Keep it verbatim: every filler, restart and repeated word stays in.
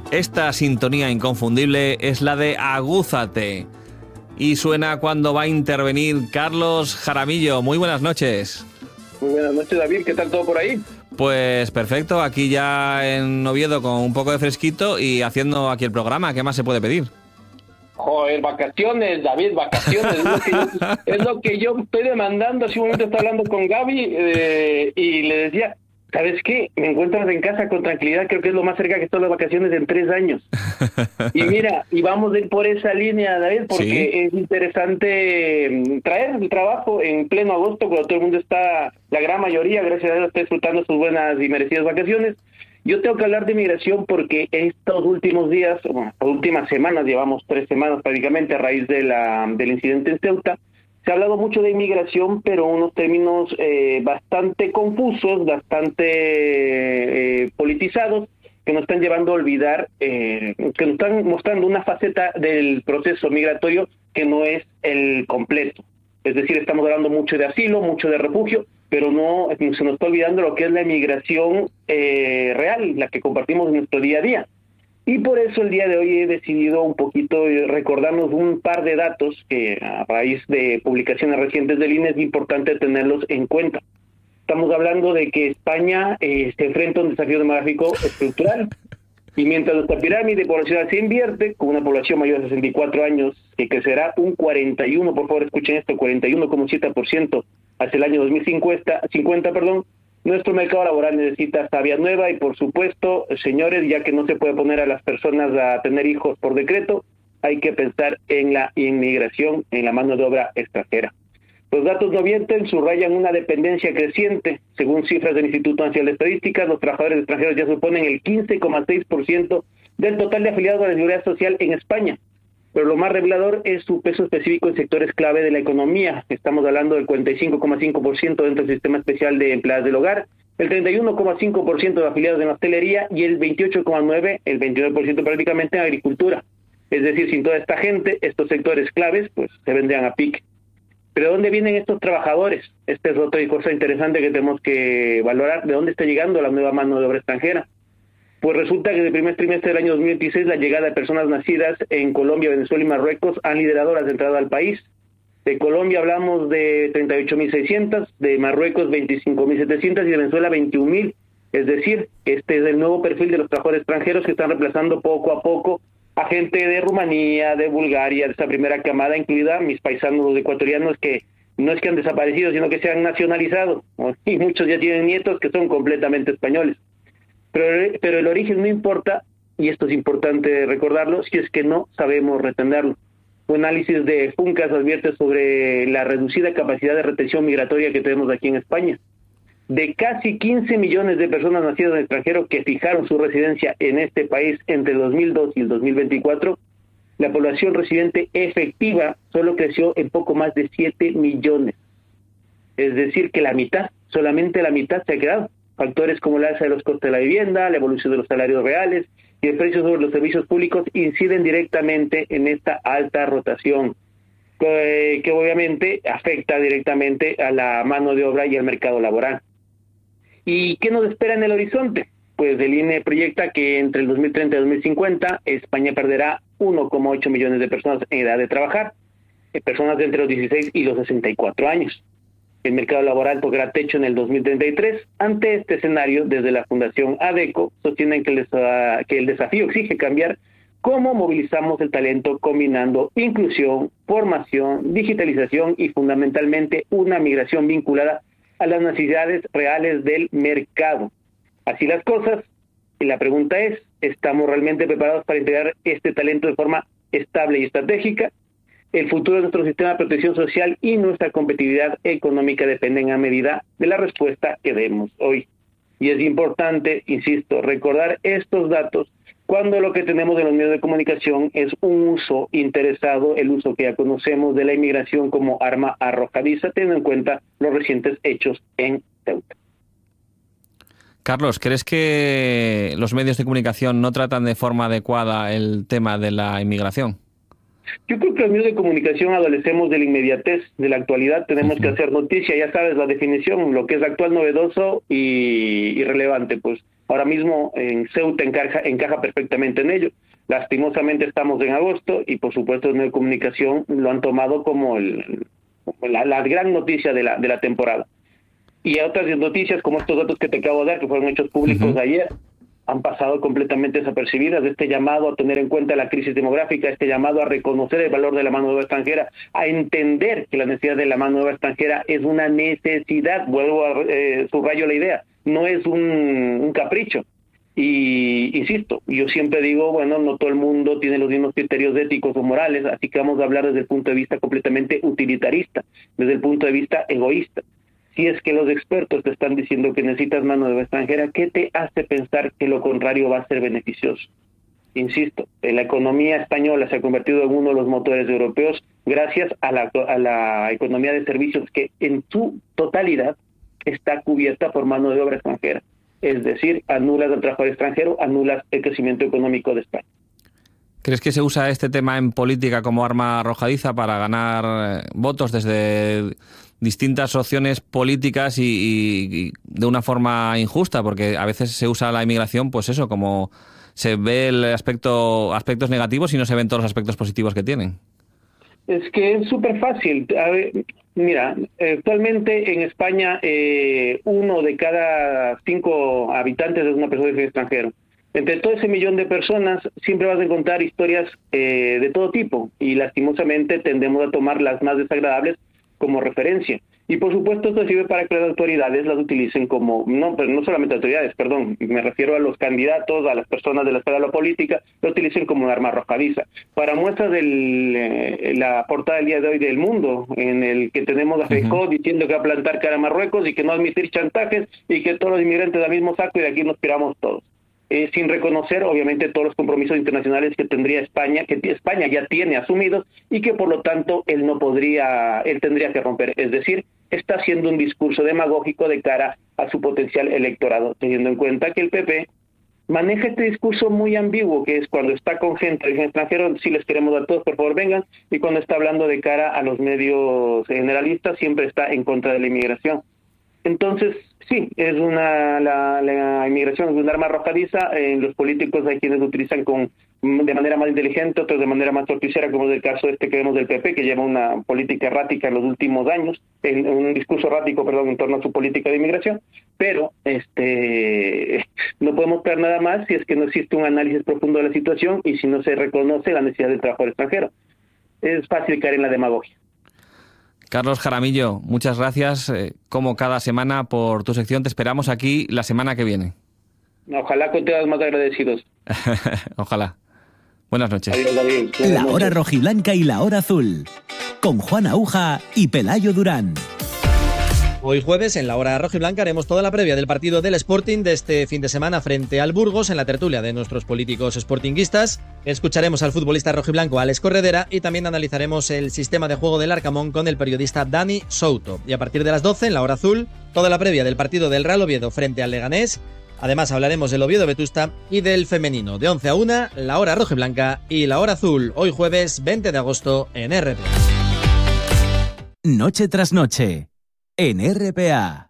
Esta sintonía inconfundible es la de Agúzate y suena cuando va a intervenir Carlos Jaramillo. Muy buenas noches. Muy buenas noches, David. ¿Qué tal todo por ahí? Pues perfecto, aquí ya en Oviedo con un poco de fresquito y haciendo aquí el programa. ¿Qué más se puede pedir? Joder, vacaciones, David, vacaciones. Es lo que yo, es lo que yo estoy demandando. Hace un momento estaba hablando con Gaby eh, y le decía, ¿sabes qué? Me encuentras en casa con tranquilidad. Creo que es lo más cerca que estoy de las vacaciones en tres años. Y mira, y vamos a ir por esa línea, David, porque ¿sí? Es interesante traer el trabajo en pleno agosto, cuando todo el mundo está, la gran mayoría, gracias a Dios, está disfrutando sus buenas y merecidas vacaciones. Yo tengo que hablar de migración porque estos últimos días, bueno, estas últimas semanas, llevamos tres semanas prácticamente a raíz de la del incidente en Ceuta, se ha hablado mucho de inmigración, pero unos términos eh, bastante confusos, bastante eh, politizados, que nos están llevando a olvidar, eh, que nos están mostrando una faceta del proceso migratorio que no es el completo. Es decir, estamos hablando mucho de asilo, mucho de refugio, pero no se nos está olvidando lo que es la inmigración eh, real, la que compartimos en nuestro día a día. Y por eso el día de hoy he decidido un poquito recordarnos un par de datos que a raíz de publicaciones recientes del I N E es importante tenerlos en cuenta. Estamos hablando de que España eh, se enfrenta a un desafío demográfico estructural, y mientras nuestra pirámide poblacional se invierte, con una población mayor de sesenta y cuatro años, que crecerá un cuarenta y uno, por favor escuchen esto, cuarenta y uno coma siete por ciento hacia el año dos mil cincuenta, cincuenta, perdón, nuestro mercado laboral necesita savia nueva y, por supuesto, señores, ya que no se puede poner a las personas a tener hijos por decreto, hay que pensar en la inmigración, en la mano de obra extranjera. Los datos no mienten, subrayan una dependencia creciente. Según cifras del Instituto Nacional de Estadística, los trabajadores extranjeros ya suponen el quince coma seis por ciento del total de afiliados a la Seguridad Social en España. Pero lo más revelador es su peso específico en sectores clave de la economía. Estamos hablando del cuarenta y cinco coma cinco por ciento dentro del Sistema Especial de Empleadas del Hogar, el treinta y uno coma cinco por ciento de afiliados en la hostelería y el veintiocho coma nueve por ciento, el veintinueve por ciento prácticamente en agricultura. Es decir, sin toda esta gente, estos sectores claves pues se vendrían a pique. ¿Pero de dónde vienen estos trabajadores? Esta es otra cosa interesante que tenemos que valorar. ¿De dónde está llegando la nueva mano de obra extranjera? Pues resulta que en el primer trimestre del año dos mil veintiséis la llegada de personas nacidas en Colombia, Venezuela y Marruecos han liderado las entradas al país. De Colombia hablamos de treinta y ocho mil seiscientos, de Marruecos veinticinco mil setecientos y de Venezuela veintiún mil. Es decir, este es el nuevo perfil de los trabajadores extranjeros que están reemplazando poco a poco a gente de Rumanía, de Bulgaria, de esa primera camada, incluida mis paisanos los ecuatorianos, que no es que han desaparecido, sino que se han nacionalizado, y muchos ya tienen nietos que son completamente españoles. Pero, pero el origen no importa, y esto es importante recordarlo, si es que no sabemos retenerlo. Un análisis de Funcas advierte sobre la reducida capacidad de retención migratoria que tenemos aquí en España. De casi quince millones de personas nacidas en el extranjero que fijaron su residencia en este país entre el dos mil dos y el dos mil veinticuatro, la población residente efectiva solo creció en poco más de siete millones. Es decir, que la mitad, solamente la mitad se ha quedado. Factores como la alza de los costos de la vivienda, la evolución de los salarios reales y el precio sobre los servicios públicos inciden directamente en esta alta rotación, que, que obviamente afecta directamente a la mano de obra y al mercado laboral. ¿Y qué nos espera en el horizonte? Pues el I N E proyecta que entre el dos mil treinta y dos mil cincuenta España perderá uno coma ocho millones de personas en edad de trabajar, personas de entre los dieciséis y los sesenta y cuatro años. El mercado laboral tocará techo en el dos mil treinta y tres. Ante este escenario, desde la Fundación ADECO, sostienen que el, que el desafío exige cambiar cómo movilizamos el talento combinando inclusión, formación, digitalización y fundamentalmente una migración vinculada a las necesidades reales del mercado. Así las cosas, y la pregunta es, ¿estamos realmente preparados para integrar este talento de forma estable y estratégica? El futuro de nuestro sistema de protección social y nuestra competitividad económica dependen a medida de la respuesta que demos hoy. Y es importante, insisto, recordar estos datos cuando lo que tenemos en los medios de comunicación es un uso interesado, el uso que ya conocemos de la inmigración como arma arrojadiza, teniendo en cuenta los recientes hechos en Ceuta. Carlos, ¿crees que los medios de comunicación no tratan de forma adecuada el tema de la inmigración? Yo creo que los medios de comunicación adolecemos de la inmediatez de la actualidad, tenemos uh-huh. que hacer noticia, ya sabes la definición, lo que es actual, novedoso y, y relevante, pues Ahora mismo en Ceuta encaja, encaja perfectamente en ello. Lastimosamente estamos en agosto y por supuesto los medios de comunicación lo han tomado como el, la, la gran noticia de la, de la temporada. Y otras noticias como estos datos que te acabo de dar, que fueron hechos públicos uh-huh. ayer, han pasado completamente desapercibidas. Este llamado a tener en cuenta la crisis demográfica, este llamado a reconocer el valor de la mano de obra extranjera, a entender que la necesidad de la mano de obra extranjera es una necesidad, vuelvo a eh, subrayo la idea, no es un, un capricho. Y insisto, yo siempre digo, bueno, no todo el mundo tiene los mismos criterios éticos o morales, así que vamos a hablar desde el punto de vista completamente utilitarista, desde el punto de vista egoísta. Si es que los expertos te están diciendo que necesitas mano de obra extranjera, ¿qué te hace pensar que lo contrario va a ser beneficioso? Insisto, la economía española se ha convertido en uno de los motores europeos gracias a la, a la economía de servicios que en su totalidad está cubierta por mano de obra extranjera. Es decir, anulas al trabajador extranjero, anulas el crecimiento económico de España. ¿Crees que se usa este tema en política como arma arrojadiza para ganar eh, votos desde distintas opciones políticas y, y, y de una forma injusta? Porque a veces se usa la inmigración, pues eso, como se ve el aspecto aspectos negativos y no se ven todos los aspectos positivos que tienen. Es que es súper fácil. A ver, mira, actualmente en España eh, uno de cada cinco habitantes es una persona de origen extranjero. Entre todo ese millón de personas siempre vas a encontrar historias eh, de todo tipo y lastimosamente tendemos a tomar las más desagradables como referencia. Y por supuesto esto sirve para que las autoridades las utilicen como, no, pero no solamente autoridades, perdón, me refiero a los candidatos, a las personas de la esfera de la política, lo utilicen como un arma arrojadiza. Para muestras de eh, la portada del día de hoy del Mundo, en el que tenemos a Feijóo uh-huh. diciendo que va a plantar cara a Marruecos y que no admitir chantajes y que todos los inmigrantes al mismo saco y de aquí nos piramos todos. Eh, sin reconocer, obviamente, todos los compromisos internacionales que tendría España, que España ya tiene asumidos y que, por lo tanto, él no podría, él tendría que romper. Es decir, está haciendo un discurso demagógico de cara a su potencial electorado, teniendo en cuenta que el P P maneja este discurso muy ambiguo, que es cuando está con gente de extranjero, si les queremos a todos, por favor, vengan, y cuando está hablando de cara a los medios generalistas, siempre está en contra de la inmigración. Entonces, sí, es una la, la inmigración es un arma arrojadiza. En los políticos hay quienes lo utilizan con de manera más inteligente, otros de manera más torticera, como es el caso este que vemos del P P, que lleva una política errática en los últimos años, en, un discurso errático, perdón, en torno a su política de inmigración. Pero este no podemos ver nada más si es que no existe un análisis profundo de la situación y si no se reconoce la necesidad del trabajo extranjero. Es fácil caer en la demagogia. Carlos Jaramillo, muchas gracias, eh, como cada semana, por tu sección. Te esperamos aquí la semana que viene. Ojalá contengas más agradecidos. Ojalá. Buenas noches. Adiós, David. Buenas la noches. hora rojiblanca y la hora azul, con Juan Aúja y Pelayo Durán. Hoy jueves, en la hora rojiblanca, haremos toda la previa del partido del Sporting de este fin de semana frente al Burgos en la tertulia de nuestros políticos sportinguistas. Escucharemos al futbolista rojiblanco Alex Corredera y también analizaremos el sistema de juego del Arcamón con el periodista Dani Souto. Y a partir de las doce, en la hora azul, toda la previa del partido del Real Oviedo frente al Leganés. Además hablaremos del Oviedo Vetusta y del femenino. De once a una, la hora rojiblanca y la hora azul. Hoy jueves veinte de agosto en R P A. Noche tras noche en R P A.